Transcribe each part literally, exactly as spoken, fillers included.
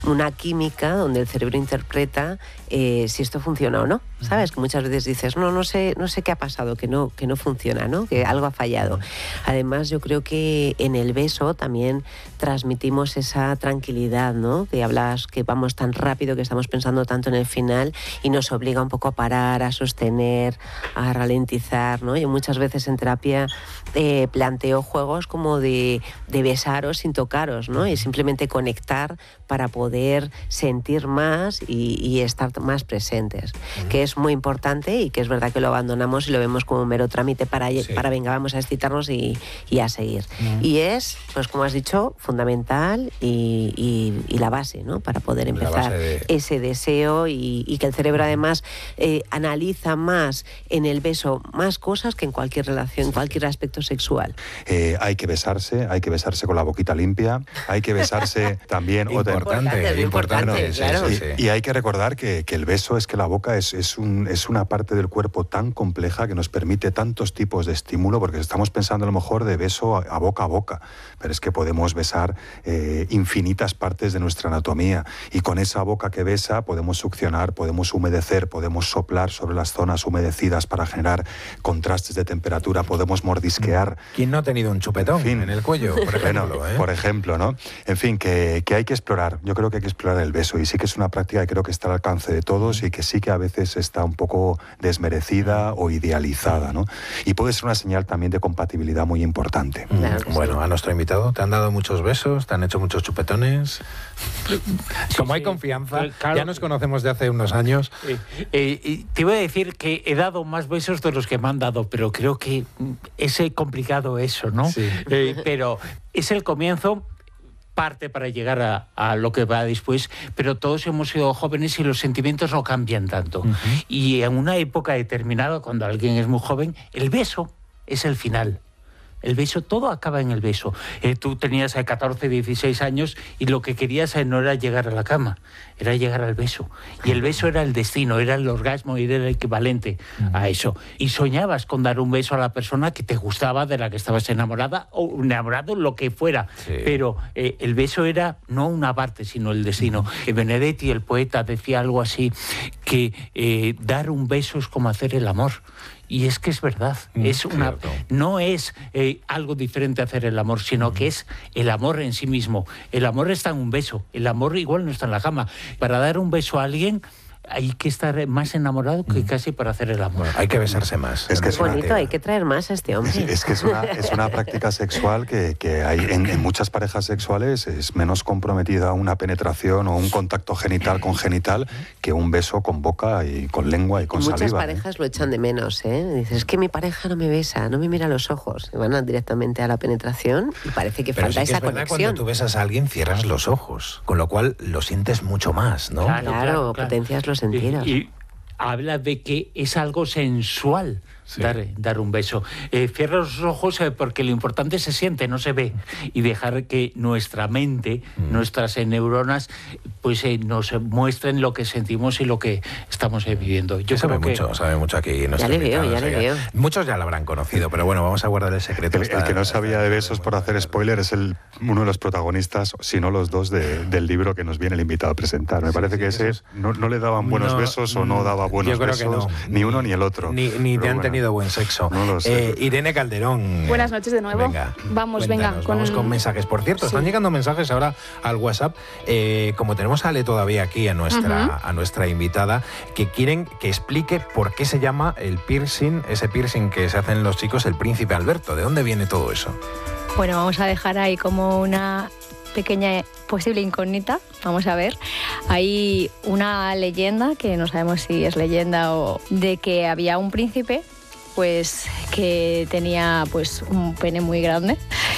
una química donde el cerebro interpreta eh, si esto funciona o no, ¿sabes? Que muchas veces dices, no, no sé, no sé qué ha pasado, que no, que no funciona, ¿no? Que algo ha fallado. Además, yo creo que en el beso también transmitimos esa tranquilidad, ¿no? Que hablas que vamos tan rápido, que estamos pensando tanto en el final y nos obliga un poco a parar, a sostener, a ralentizar, ¿no? Yo muchas veces en terapia eh, planteo juegos como de, de besaros sin tocaros, ¿no? Y simplemente conectar para poder sentir más y, y estar más presentes, uh-huh. que es muy importante y que es verdad que lo abandonamos y lo vemos como un mero trámite para, sí. para venga, vamos a excitarnos y, y a seguir. Uh-huh. Y es, pues como has dicho, fundamental y, y, y la base, ¿no? Para poder empezar de... ese deseo y, y que el cerebro además eh, analiza más en el beso más cosas que en cualquier relación, en cualquier aspecto sexual. Eh, hay que besarse, hay que besarse con la boquita limpia, hay que besarse también... Importante, importante, importante, bueno, claro. Sí, sí. Y, y hay que recordar que, que el beso es que la boca es, es, un, es una parte del cuerpo tan compleja que nos permite tantos tipos de estímulo, porque estamos pensando a lo mejor de beso a, a boca a boca, pero es que podemos besar eh, infinitas partes de nuestra anatomía y con esa boca que besa podemos succionar, podemos humedecer, podemos soplar sobre las zonas humedecidas para generar contrastes de temperatura, podemos mordisquear. ¿Quién no ha tenido un chupetón en, fin, en el cuello, por ejemplo? Bueno, ¿eh? Por ejemplo, ¿no? En fin, que, que hay que explorar. Yo creo que hay que explorar el beso y sí que es una práctica que creo que está al alcance de todos y que sí que a veces está un poco desmerecida o idealizada, ¿no? Y puede ser una señal también de compatibilidad muy importante. Claro, bueno, sí. A nuestro invitado, ¿te han dado muchos besos? ¿Te han hecho muchos chupetones? Sí, Como hay sí. confianza, claro. Ya nos conocemos de hace unos años. Eh, eh, te iba a decir que he dado más besos de los que me han dado, pero creo que es complicado eso, ¿no? Sí. Eh, pero es el comienzo... parte para llegar a, a lo que va después, pero todos hemos sido jóvenes y los sentimientos no cambian tanto. Uh-huh. Y en una época determinada, cuando alguien es muy joven, el beso es el final. El beso, todo acaba en el beso. Eh, tú tenías a catorce, dieciséis años y lo que querías no era llegar a la cama, era llegar al beso. Y el beso era el destino, era el orgasmo, era el equivalente uh-huh. a eso. Y soñabas con dar un beso a la persona que te gustaba, de la que estabas enamorada o enamorado, lo que fuera. Sí. Pero eh, el beso era no una parte, sino el destino. Uh-huh. Benedetti, el poeta, decía algo así, que eh, dar un beso es como hacer el amor. Y es que es verdad, mm, es una, no es eh, algo diferente hacer el amor, sino mm. que es el amor en sí mismo. El amor está en un beso, el amor igual no está en la cama. Para dar un beso a alguien hay que estar más enamorado que casi para hacer el amor. Bueno, hay que besarse más. Es que es bonito, una... hay que traer más a este hombre. Es, es que es una, es una práctica sexual que, que hay en, en muchas parejas sexuales es menos comprometida una penetración o un contacto genital con genital que un beso con boca y con lengua y con muchas saliva. Muchas parejas ¿eh? Lo echan de menos, ¿eh? Dices, es que mi pareja no me besa, no me mira a los ojos. Y van directamente a la penetración y parece que Pero falta sí que esa es verdad, conexión. Cuando tú besas a alguien cierras los ojos, con lo cual lo sientes mucho más, ¿no? Claro, claro, claro, claro. Potencias los sentidos. Y, y habla de que es algo sensual. Sí. Dar, dar un beso. Eh, cierra los ojos eh, porque lo importante se siente, no se ve. Y dejar que nuestra mente, mm. nuestras eh, neuronas, pues eh, nos muestren lo que sentimos y lo que estamos eh, viviendo. Yo sabe creo mucho, que... sabe mucho aquí. Ya le veo, ya o sea, le veo. Muchos ya lo habrán conocido, pero bueno, vamos a guardar el secreto. El, hasta, el que no sabía de besos, por hacer spoiler, es el, uno de los protagonistas, si no los dos, de, del libro que nos viene el invitado a presentar. Me sí, parece sí, que ese es, no, no le daban buenos no, besos o no daba buenos besos, no. ni uno ni el otro. Ni, ni te han bueno, tenido buen sexo. No lo sé. Eh, Irene Calderón. Buenas noches de nuevo. Venga, vamos, cuéntanos, venga. Con... Vamos con mensajes. Por cierto, sí. están llegando mensajes ahora al WhatsApp. Eh, como tenemos a Ale todavía aquí, a nuestra, uh-huh. a nuestra invitada, que quieren que explique por qué se llama el piercing, ese piercing que se hacen los chicos, el Príncipe Alberto. ¿De dónde viene todo eso? Bueno, vamos a dejar ahí como una pequeña posible incógnita. Vamos a ver. Hay una leyenda, que no sabemos si es leyenda o de que había un príncipe pues que tenía pues un pene muy grande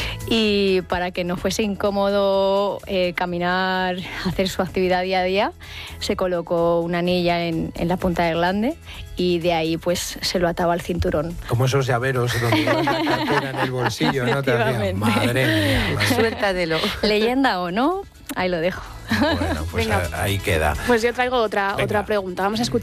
y para que no fuese incómodo eh, caminar, hacer su actividad día a día, se colocó una anilla en, en la punta del glande y de ahí pues se lo ataba al cinturón. Como esos llaveros donde llevas la cartera en el bolsillo, ¿no? Te hacían, madre mía. Madre. Suéltalo. Leyenda o no, ahí lo dejo. Bueno, pues Venga. ahí queda. Pues yo traigo otra, otra pregunta, vamos a escucharla.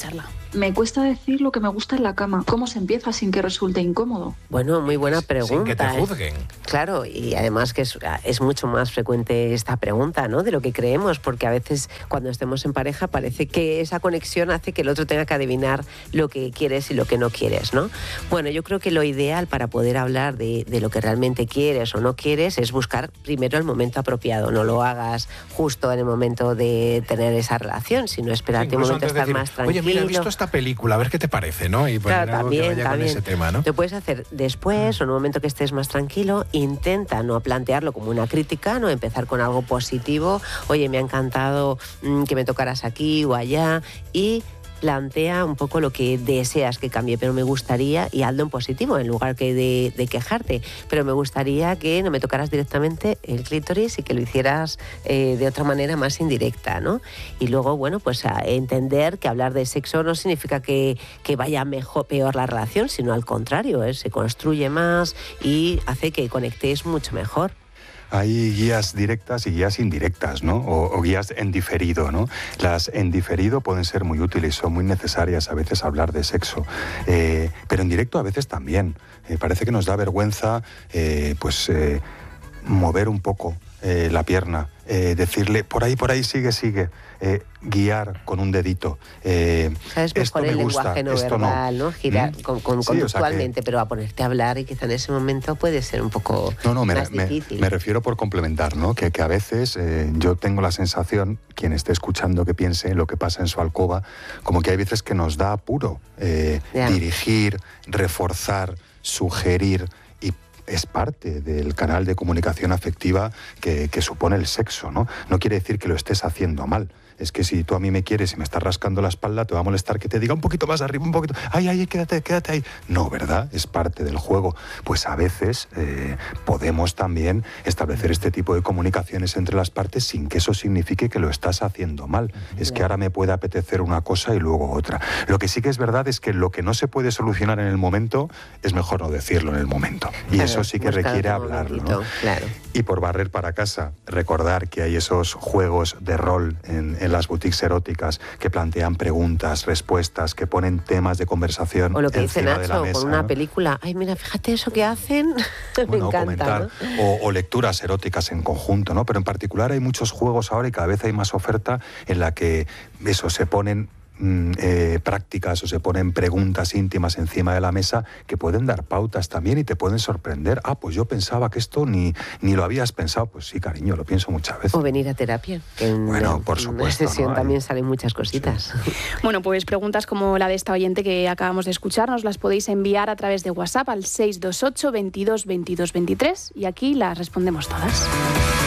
me cuesta decir lo que me gusta en la cama. ¿Cómo se empieza sin que resulte incómodo? Bueno, muy buena pregunta. Sin que te juzguen. Claro, y además que es, es mucho más frecuente esta pregunta, ¿no? De lo que creemos, porque a veces cuando estemos en pareja parece que esa conexión hace que el otro tenga que adivinar lo que quieres y lo que no quieres, ¿no? Bueno, yo creo que lo ideal para poder hablar de, de lo que realmente quieres o no quieres es buscar primero el momento apropiado. No lo hagas justo en el momento de tener esa relación, sino esperarte un momento de estar decir, más tranquilo. Oye, mira, he visto esta película, a ver qué te parece, ¿no? Y poner claro, algo también, que vaya también. con ese tema, ¿no? Lo puedes hacer después o en un momento que estés más tranquilo. Intenta no plantearlo como una crítica, no empezar con algo positivo. Oye, me ha encantado mmm, que me tocaras aquí o allá, y plantea un poco lo que deseas que cambie, pero me gustaría, y hazlo en positivo en lugar que de, de quejarte, pero me gustaría que no me tocaras directamente el clítoris y que lo hicieras eh, de otra manera más indirecta, ¿no? Y luego, bueno, pues a entender que hablar de sexo no significa que, que vaya mejor, peor la relación, sino al contrario, ¿eh? Se construye más y hace que conectéis mucho mejor. Hay guías directas y guías indirectas, ¿no? O, o guías en diferido, ¿no? Las en diferido pueden ser muy útiles, son muy necesarias a veces hablar de sexo, eh, pero en directo a veces también. Eh, parece que nos da vergüenza, eh, pues, eh, mover un poco eh, la pierna, eh, decirle, por ahí, por ahí, sigue, sigue. Eh, guiar con un dedito. Eh, ¿Sabes? Pues con el lenguaje no verbal, ¿no? Girar ¿Mm? con, con, sí, conductualmente, o sea que... pero a ponerte a hablar y quizá en ese momento puede ser un poco no, no, me, más me, difícil. Me refiero por complementar, ¿no? Que, que a veces eh, yo tengo la sensación, quien esté escuchando que piense lo que pasa en su alcoba, como que hay veces que nos da apuro eh, dirigir, reforzar, sugerir, y es parte del canal de comunicación afectiva que, que supone el sexo, ¿no? No quiere decir que lo estés haciendo mal. Es que si tú a mí me quieres y me estás rascando la espalda, te va a molestar que te diga un poquito más arriba, un poquito... ¡Ay, ay, quédate, quédate ahí! No, ¿verdad? Es parte del juego. Pues a veces eh, podemos también establecer este tipo de comunicaciones entre las partes sin que eso signifique que lo estás haciendo mal. Es que ahora me puede apetecer una cosa y luego otra. Lo que sí que es verdad es que lo que no se puede solucionar en el momento, es mejor no decirlo en el momento. Y claro, eso sí que requiere hablarlo, ¿no? Claro. Y por barrer para casa, recordar que hay esos juegos de rol en, en las boutiques eróticas que plantean preguntas, respuestas, que ponen temas de conversación o lo que dice Nacho, de la mesa, con una ¿no? película, ay, mira, fíjate eso que hacen, bueno, me encanta, comentar, ¿no? o, o lecturas eróticas en conjunto, ¿no? Pero en particular hay muchos juegos ahora y cada vez hay más oferta en la que eso se ponen Eh, prácticas o se ponen preguntas íntimas encima de la mesa que pueden dar pautas también y te pueden sorprender. Ah, pues yo pensaba que esto ni, ni lo habías pensado. Pues sí, cariño, lo pienso muchas veces. O venir a terapia, que en, bueno, por supuesto, en sesión ¿no? también salen muchas cositas. Sí. Bueno, pues preguntas como la de esta oyente que acabamos de escuchar nos las podéis enviar a través de WhatsApp al seis dos ocho, veintidós, veintidós, veintitrés y aquí las respondemos todas.